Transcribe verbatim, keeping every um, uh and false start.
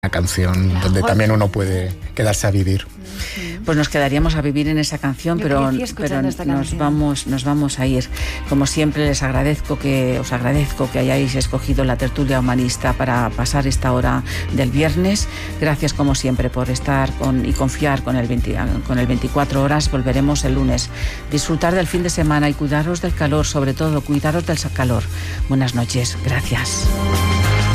una canción donde también uno puede quedarse a vivir. Pues nos quedaríamos a vivir en esa canción, Yo pero, pero nos canción. vamos, nos vamos a ir. Como siempre, les agradezco que os agradezco que hayáis escogido la tertulia humanista para pasar esta hora del viernes. Gracias, como siempre, por estar con, y confiar con el, veinte, con el veinticuatro horas. Volveremos el lunes. Disfrutar del fin de semana y cuidaros del calor, sobre todo, cuidaros del calor. Buenas noches. Gracias.